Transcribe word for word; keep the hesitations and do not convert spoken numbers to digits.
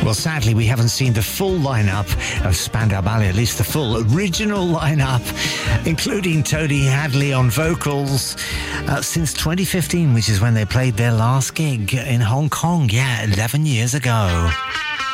Well, sadly, we haven't seen the full lineup of Spandau Ballet, at least the full original lineup, including Tony Hadley on vocals, uh, since twenty fifteen, which is when they played their last gig in Hong Kong. Yeah, eleven years ago.